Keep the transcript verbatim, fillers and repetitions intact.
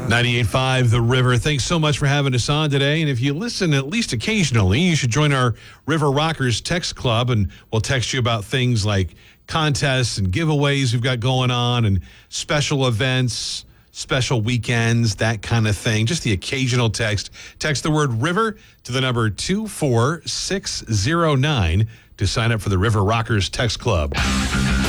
ninety-eight point five The River. Thanks so much for having us on today. And if you listen at least occasionally, you should join our River Rockers text club, and we'll text you about things like contests and giveaways we've got going on and special events, special weekends, that kind of thing. Just the occasional text. Text the word River to the number two four six zero nine to sign up for the River Rockers text club.